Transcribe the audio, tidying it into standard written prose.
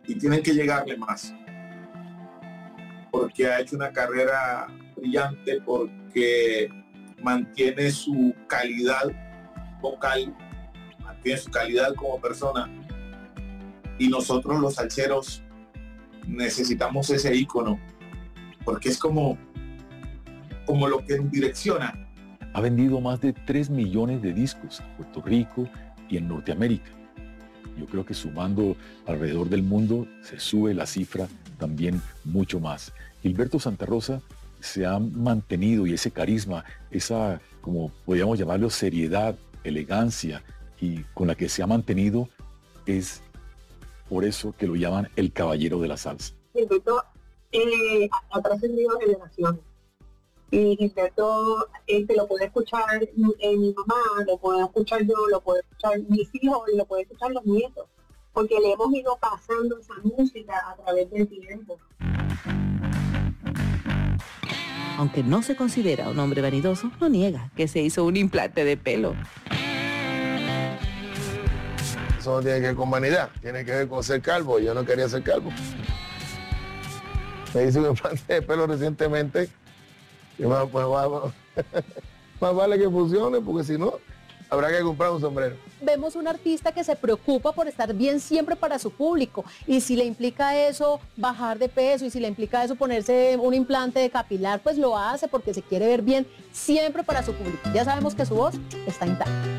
y tienen que llegarle más, porque ha hecho una carrera brillante, porque mantiene su calidad vocal, mantiene su calidad como persona, y nosotros los salseros necesitamos ese ícono, porque es como lo que nos direcciona. Ha vendido más de 3 millones de discos en Puerto Rico y en Norteamérica. Yo creo que sumando alrededor del mundo se sube la cifra también mucho más. Gilberto Santa Rosa se ha mantenido, y ese carisma, esa, como podríamos llamarlo, seriedad, elegancia, y con la que se ha mantenido, es por eso que lo llaman el caballero de la salsa. Gilberto ha trascendido generaciones. Y Gilberto lo puede escuchar mi mamá, lo puedo escuchar yo, lo puedo escuchar mis hijos y lo pueden escuchar los nietos, porque le hemos ido pasando esa música a través del tiempo. Aunque no se considera un hombre vanidoso, no niega que se hizo un implante de pelo. Eso no tiene que ver con vanidad, tiene que ver con ser calvo. Yo no quería ser calvo. Me hice un implante de pelo recientemente. Y más vale que funcione, porque si no, habrá que comprar un sombrero. Vemos un artista que se preocupa por estar bien siempre para su público, y si le implica eso bajar de peso, y si le implica eso ponerse un implante capilar, pues lo hace porque se quiere ver bien siempre para su público. Ya sabemos que su voz está intacta.